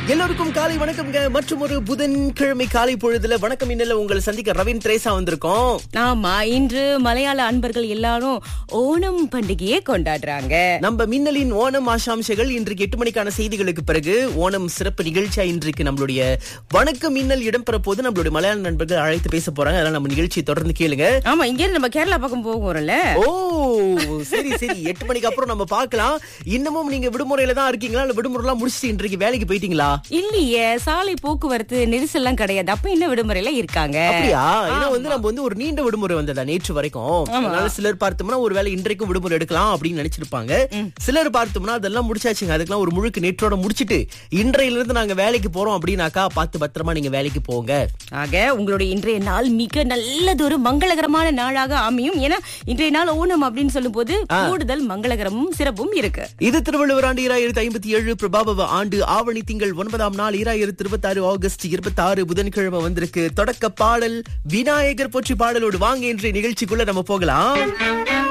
எல்லோருக்கும் காலை வணக்கம்ங்க. மற்றும் ஒரு புதன்கிழமை காலை பொழுதுல வணக்கம் இன்னல உங்களை சந்திக்க ரவீன் திரேசா வந்திருக்கோம். ஆமா, இன்று மலையாள அன்பர்கள் எல்லாரும் ஓணம் பண்டிகையை கொண்டாடுறாங்க. நம்ம மின்னலின் ஓணம் ஆசாம்சங்கள் இன்றைக்கு 8 மணிக்கான செய்திகளுக்கு பிறகு ஓணம் சிறப்பு நிகழ்ச்சியா இன்றைக்கு நம்மளுடைய வணக்கம் மின்னல் இடம்பெற போது நம்மளுடைய மலையாள நண்பர்கள் அழைத்து பேச போறாங்க. அதனால நம்ம நிகழ்ச்சியை தொடர்ந்து கேளுங்க. ஆமா, இங்க இருந்து நம்ம கேரளா பக்கம் போகிறோம்ல. ஓ சரி 8 மணிக்கு அப்புறம் நம்ம பார்க்கலாம். இன்னமும் நீங்க விடுமுறையில தான் இருக்கீங்களா, இல்ல விடுமுறை எல்லாம் முடிச்சுட்டு இன்றைக்கு வேலைக்கு போயிட்டீங்களா? இல்லையே, சாலை போக்குவரத்து நெரிசல் எல்லாம் கிடையாது. அப்ப என்ன விடுமுறையில இருக்காங்க. அப்படியா? ஏன்னா நம்ம ஒரு நீண்ட விடுமுறை வந்ததா நேற்று வரைக்கும். அதனால சிலர் பார்த்தோம்னா ஒருவேளை இன்றைக்கும் விடுமுறை எடுக்கலாம் அப்படின்னு நினைச்சிருப்பாங்க. சிலர் பார்த்தோம்னா அதெல்லாம் முடிச்சாச்சுங்க. அதுக்கெல்லாம் ஒரு முழுக்க நேற்றோட முடிச்சிட்டு இன்றையில இருந்து நாங்க வேலைக்கு போறோம் அப்படின்னாக்கா பார்த்து பத்திரமா நீங்க வேலைக்கு போங்க. ஆக உங்களுடைய இன்றைய நாள் மிக நல்லதொரு மங்களகரமான நாளாக அமையும். ஏன்னா இன்றைய நாள் ஓணம் அப்படின்னு சொல்லும் போது கூடுதல் மங்களகரமும் சிறப்பும் இருக்கு. இது திருவள்ளுவர் ஆண்டு 2057 பிரபாபவ ஆண்டு ஆவணி திங்கள் 9ஆம் நாள் 2026 ஆகஸ்ட் 26 புதன்கிழமை வந்திருக்கு. தொடக்க பாடல் விநாயகர் போற்றி பாடலோடு வாங்க இன்றைய நிகழ்ச்சிக்குள்ள நம்ம போகலாம்.